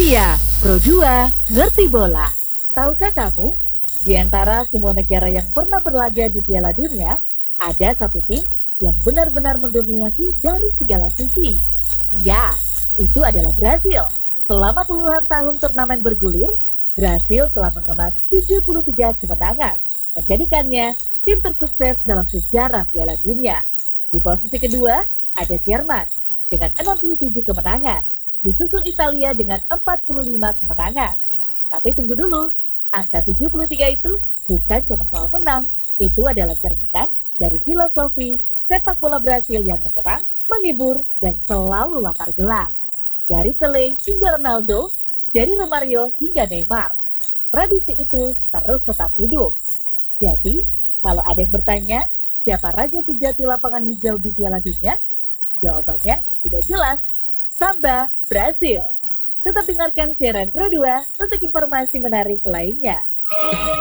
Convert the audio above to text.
Iya, Pro 2 ngerti bola. Tahukah kamu, di antara semua negara yang pernah berlaga di Piala Dunia, ada satu tim yang benar-benar mendominasi dari segala sisi. Ya, itu adalah Brasil. Selama puluhan tahun turnamen bergulir, Brasil telah mengemas 73 kemenangan, menjadikannya tim tersukses dalam sejarah Piala Dunia. Di posisi kedua, ada Jerman dengan 67 kemenangan. Disusul Italia dengan 45 kemenangan. Tapi tunggu dulu, angka 73 itu bukan cuma soal menang, itu adalah cerminan dari filosofi sepak bola Brasil yang menyerang, menghibur, dan selalu lapar gelar. Dari Pelé hingga Ronaldo, dari Romario hingga Neymar, tradisi itu terus tetap hidup. Jadi, kalau ada yang bertanya, siapa raja sejati lapangan hijau di Piala Dunia? Jawabannya sudah jelas. Samba, Brasil. Tetap dengarkan siaran Pro 2 untuk informasi menarik lainnya.